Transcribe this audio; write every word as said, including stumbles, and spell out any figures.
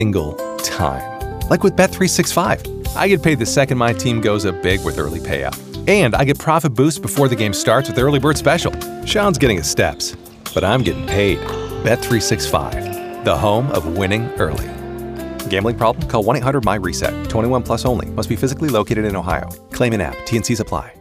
single time. Like with Bet three sixty-five. I get paid the second my team goes up big with early payout. And I get profit boosts before the game starts with Early Bird Special. Sean's getting his steps, but I'm getting paid. Bet three sixty-five, the home of winning early. Gambling problem? Call one eight hundred M Y RESET. twenty-one plus only. Must be physically located in Ohio. Claim in app. T N Cs apply.